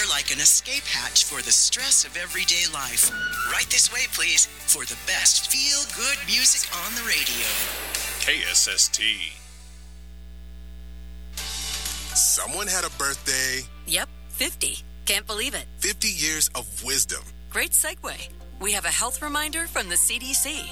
like an escape hatch for the stress of everyday life. Right this way, please, for the best feel-good music on the radio. KSST. Someone had a birthday. Yep, 50. Can't believe it. 50 years of wisdom. Great segue. We have a health reminder from the CDC.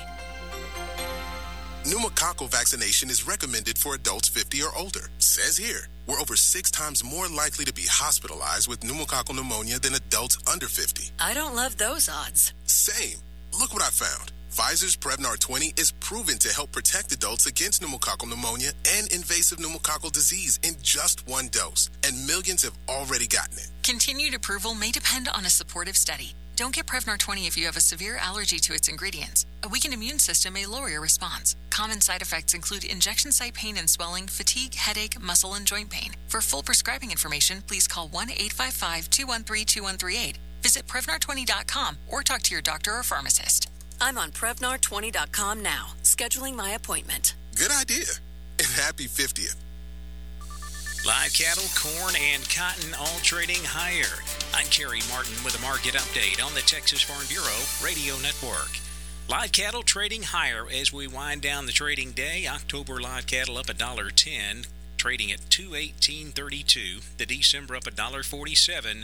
Pneumococcal vaccination is recommended for adults 50 or older. Says here, we're over 6 times more likely to be hospitalized with pneumococcal pneumonia than adults under 50. I don't love those odds. Same. Look what I found. Pfizer's Prevnar 20 is proven to help protect adults against pneumococcal pneumonia and invasive pneumococcal disease in just 1 dose, and millions have already gotten it. Continued approval may depend on a supportive study. Don't get Prevnar 20 if you have a severe allergy to its ingredients. A weakened immune system may lower your response. Common side effects include injection site pain and swelling, fatigue, headache, muscle, and joint pain. For full prescribing information, please call 1-855-213-2138. Visit Prevnar20.com or talk to your doctor or pharmacist. I'm on Prevnar20.com now, scheduling my appointment. Good idea. And happy 50th. Live cattle, corn, and cotton all trading higher. I'm Kerry Martin with a market update on the Texas Farm Bureau Radio Network. Live cattle trading higher as we wind down the trading day. October live cattle up $1.10, trading at $218.32. The December up $1.47,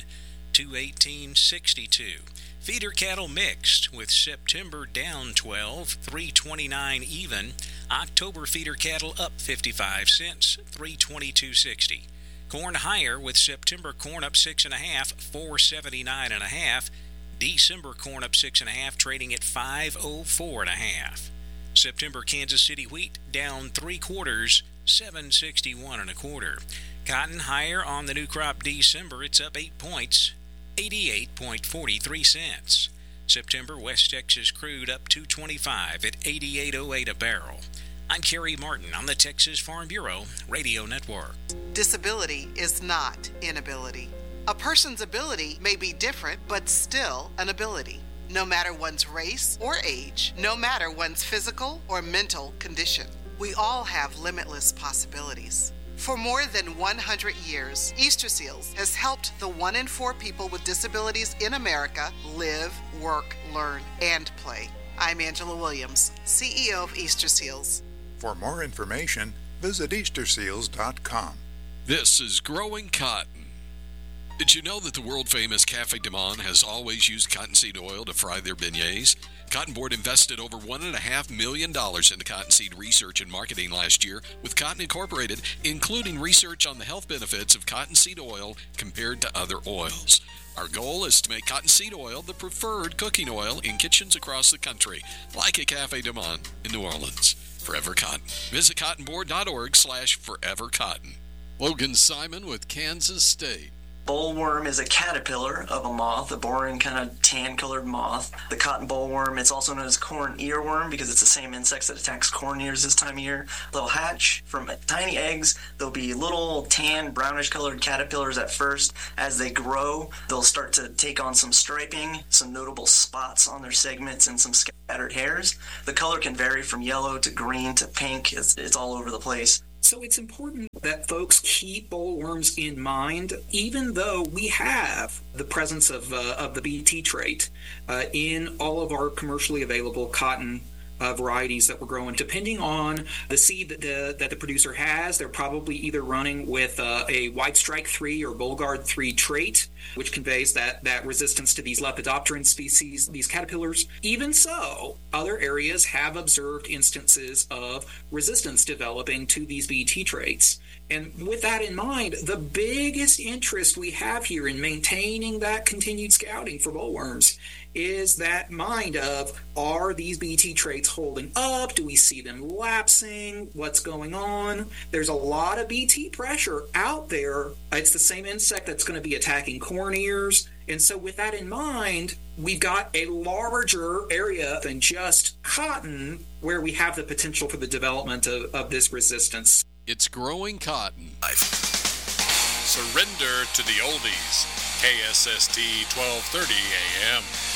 $218.62. Feeder cattle mixed with September down 12, $3.29 even. October feeder cattle up 55 cents, $3.22.60. Corn higher with September corn up 6.5, $4.79.5. December corn up 6.5, trading at $5.04.5. September Kansas City wheat down 3/4, $7.61.25. Cotton higher on the new crop December. It's up 8 points, 88.43 cents. September West Texas crude up $2.25 at $88.08 a barrel. I'm Kerry Martin on the Texas Farm Bureau Radio Network. Disability is not inability. A person's ability may be different, but still an ability. No matter one's race or age, no matter one's physical or mental condition, we all have limitless possibilities. For more than 100 years, Easter Seals has helped the 1 in 4 people with disabilities in America live, work, learn, and play. I'm Angela Williams, CEO of Easter Seals. For more information, visit easterseals.com. This is Growing Cotton. Did you know that the world-famous Cafe Du Monde has always used cottonseed oil to fry their beignets? Cotton Board invested over $1.5 million into cottonseed research and marketing last year with Cotton Incorporated, including research on the health benefits of cottonseed oil compared to other oils. Our goal is to make cottonseed oil the preferred cooking oil in kitchens across the country, like a Cafe Du Monde in New Orleans. Forever Cotton. Visit cottonboard.org/forevercotton. Logan Simon with Kansas State. Bollworm is a caterpillar of a moth, a boring kind of tan-colored moth. The cotton bollworm, it's also known as corn earworm because it's the same insect that attacks corn ears this time of year. They'll hatch from tiny eggs. They'll be little tan, brownish-colored caterpillars at first. As they grow, they'll start to take on some striping, some notable spots on their segments, and some scattered hairs. The color can vary from yellow to green to pink. It's all over the place. So it's important that folks keep bollworms in mind, even though we have the presence of the BT trait in all of our commercially available cotton varieties that we're growing. Depending on the seed that the producer has, they're probably either running with a White Strike 3 or Bollgard 3 trait, which conveys that resistance to these Lepidopteran species, these caterpillars. Even so, other areas have observed instances of resistance developing to these BT traits. And with that in mind, the biggest interest we have here in maintaining that continued scouting for bollworms is that mind of, are these BT traits holding up? Do we see them lapsing? What's going on? There's a lot of BT pressure out there. It's the same insect that's going to be attacking corn ears. And so with that in mind, we've got a larger area than just cotton where we have the potential for the development of this resistance. It's Growing Cotton. Surrender to the oldies. KSST 1230 AM.